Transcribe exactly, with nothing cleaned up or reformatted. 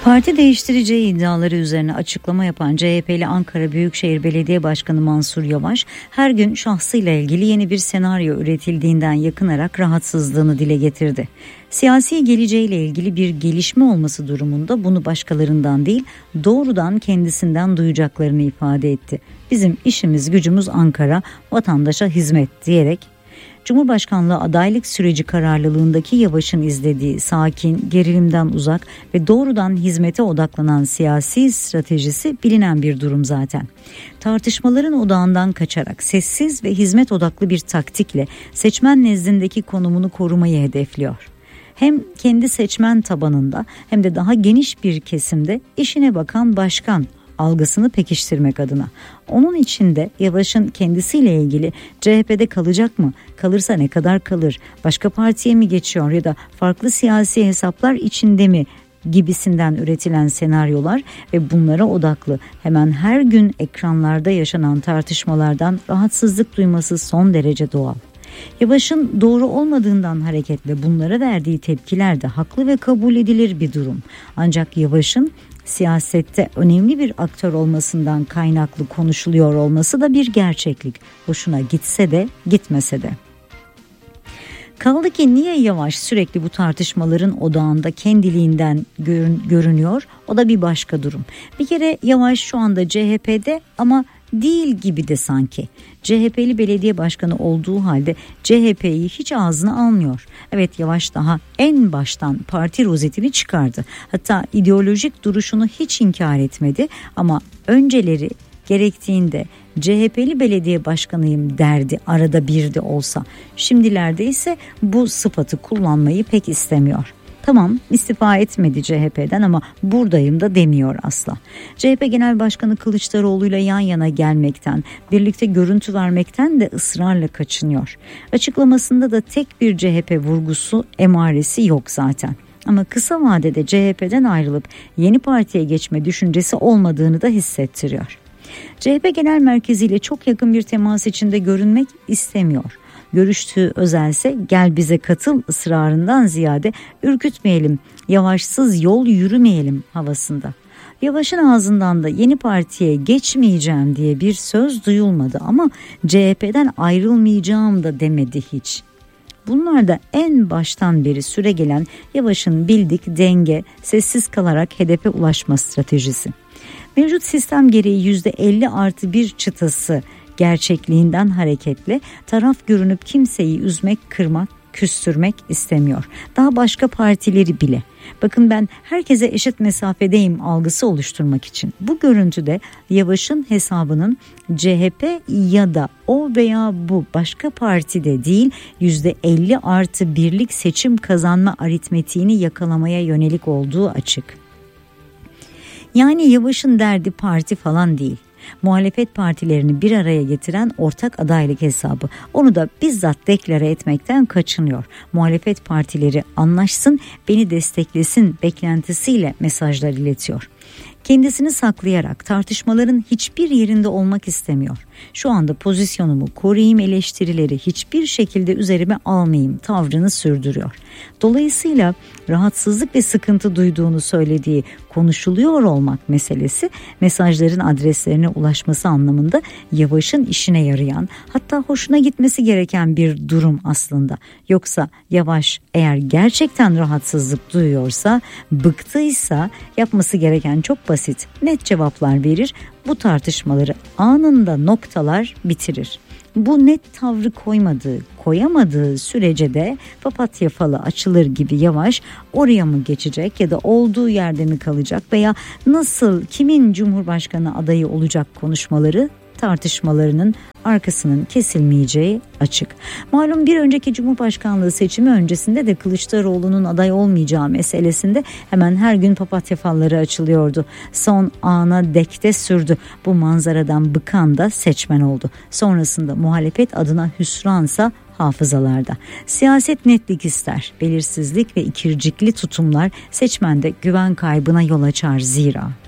Parti değiştireceği iddiaları üzerine açıklama yapan C H P'li Ankara Büyükşehir Belediye Başkanı Mansur Yavaş, her gün şahsıyla ilgili yeni bir senaryo üretildiğinden yakınarak rahatsızlığını dile getirdi. Siyasi geleceğiyle ilgili bir gelişme olması durumunda bunu başkalarından değil, doğrudan kendisinden duyacaklarını ifade etti. Bizim işimiz gücümüz Ankara, vatandaşa hizmet diyerek, Cumhurbaşkanlığı adaylık süreci kararlılığındaki Yavaş'ın izlediği sakin, gerilimden uzak ve doğrudan hizmete odaklanan siyasi stratejisi bilinen bir durum zaten. Tartışmaların odağından kaçarak sessiz ve hizmet odaklı bir taktikle seçmen nezdindeki konumunu korumayı hedefliyor. Hem kendi seçmen tabanında hem de daha geniş bir kesimde işine bakan başkan algısını pekiştirmek adına. Onun için de Yavaş'ın kendisiyle ilgili C H P'de kalacak mı, kalırsa ne kadar kalır, başka partiye mi geçiyor ya da farklı siyasi hesaplar içinde mi gibisinden üretilen senaryolar ve bunlara odaklı hemen her gün ekranlarda yaşanan tartışmalardan rahatsızlık duyması son derece doğal. Yavaş'ın doğru olmadığından hareketle bunlara verdiği tepkiler de haklı ve kabul edilir bir durum. Ancak Yavaş'ın siyasette önemli bir aktör olmasından kaynaklı konuşuluyor olması da bir gerçeklik. Hoşuna gitse de gitmese de. Kaldı ki niye Yavaş sürekli bu tartışmaların odağında kendiliğinden görün, görünüyor? O da bir başka durum. Bir kere Yavaş şu anda C H P'de ama değil gibi de sanki. C H P'li belediye başkanı olduğu halde C H P'yi hiç ağzına almıyor. Evet, Yavaş daha en baştan parti rozetini çıkardı. Hatta ideolojik duruşunu hiç inkar etmedi ama önceleri gerektiğinde C H P'li belediye başkanıyım derdi arada bir de olsa. Şimdilerde ise bu sıfatı kullanmayı pek istemiyor. Tamam, istifa etmedi C H P'den ama buradayım da demiyor asla. C H P Genel Başkanı Kılıçdaroğlu'yla yan yana gelmekten, birlikte görüntü vermekten de ısrarla kaçınıyor. Açıklamasında da tek bir C H P vurgusu, emaresi yok zaten. Ama kısa vadede C H P'den ayrılıp yeni partiye geçme düşüncesi olmadığını da hissettiriyor. C H P Genel Merkezi ile çok yakın bir temas içinde görünmek istemiyor. Görüştüğü özelse gel bize katıl ısrarından ziyade ürkütmeyelim, Yavaşsız yol yürümeyelim havasında. Yavaş'ın ağzından da yeni partiye geçmeyeceğim diye bir söz duyulmadı ama C H P'den ayrılmayacağım da demedi hiç. Bunlar da en baştan beri süregelen Yavaş'ın bildik denge, sessiz kalarak hedefe ulaşma stratejisi. Mevcut sistem gereği yüzde elli artı bir çıtası gerçekliğinden hareketle taraf görünüp kimseyi üzmek, kırmak, küstürmek istemiyor. Daha başka partileri bile. Bakın ben herkese eşit mesafedeyim algısı oluşturmak için. Bu görüntüde Yavaş'ın hesabının C H P ya da o veya bu başka partide değil yüzde elli artı birlik seçim kazanma aritmetiğini yakalamaya yönelik olduğu açık. Yani Yavaş'ın derdi parti falan değil. Muhalefet partilerini bir araya getiren ortak adaylık hesabı. Onu da bizzat deklare etmekten kaçınıyor. Muhalefet partileri anlaşsın, beni desteklesin beklentisiyle mesajlar iletiyor. Kendisini saklayarak tartışmaların hiçbir yerinde olmak istemiyor. Şu anda pozisyonumu koruyayım eleştirileri hiçbir şekilde üzerime almayayım tavrını sürdürüyor. Dolayısıyla rahatsızlık ve sıkıntı duyduğunu söylediği konuşuluyor olmak meselesi mesajların adreslerine ulaşması anlamında Yavaş'ın işine yarayan, hatta hoşuna gitmesi gereken bir durum aslında. Yoksa Yavaş eğer gerçekten rahatsızlık duyuyorsa, bıktıysa yapması gereken çok basit, net cevaplar verir. Bu tartışmaları anında noktalar, bitirir. Bu net tavrı koymadığı, koyamadığı sürece de papatya falı açılır gibi Yavaş oraya mı geçecek ya da olduğu yerde mi kalacak veya nasıl, kimin Cumhurbaşkanı adayı olacak konuşmaları, tartışmalarının arkasının kesilmeyeceği açık. Malum bir önceki Cumhurbaşkanlığı seçimi öncesinde de Kılıçdaroğlu'nun aday olmayacağı meselesinde hemen her gün papatya falları açılıyordu. Son ana dekte sürdü. Bu manzaradan bıkan da seçmen oldu. Sonrasında muhalefet adına hüsransa hafızalarda. Siyaset netlik ister. Belirsizlik ve ikircikli tutumlar seçmende güven kaybına yol açar zira.